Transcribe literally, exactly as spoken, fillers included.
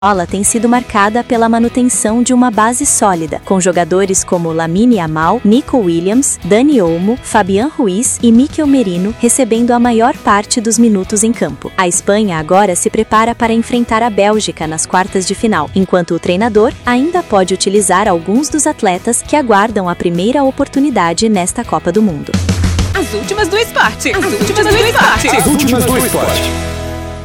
escola tem sido marcada pela manutenção de uma base sólida, com jogadores como Lamine Yamal, Nico Williams, Dani Olmo, Fabián Ruiz e Mikel Merino recebendo a maior parte dos minutos em campo. A Espanha agora se prepara para enfrentar a Bélgica nas quartas de final, enquanto o treinador ainda pode utilizar alguns dos atletas que aguardam a primeira oportunidade nesta Copa do Mundo. As últimas do esporte! As últimas do esporte! As últimas do esporte!